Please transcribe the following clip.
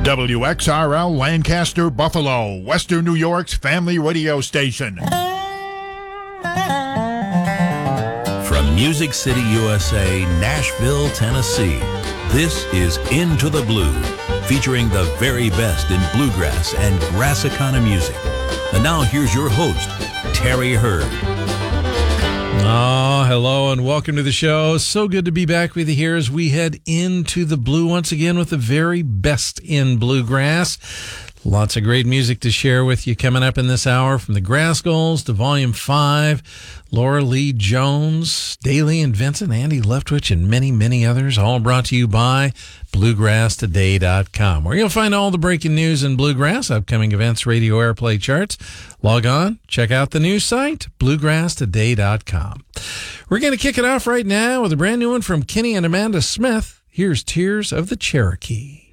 WXRL Lancaster, Buffalo, Western New York's family radio station. From Music City, USA, Nashville, Tennessee, this is Into the Blue, featuring the very best in bluegrass and Grassicana music. And now here's your host, Terry Hurd. Oh, hello and welcome to the show. So good to be back with you here as we head into the blue once again with the very best in bluegrass. Lots of great music to share with you coming up in this hour, from the Grassgulls to Volume 5, Laura Lee Jones, Daly and Vincent, Andy Leftwich, and many, many others, all brought to you by BluegrassToday.com, where you'll find all the breaking news in bluegrass, upcoming events, radio airplay charts. Log on, check out the news site, BluegrassToday.com. We're going to kick it off right now with a brand new one from Kenny and Amanda Smith. Here's Tears of the Cherokee.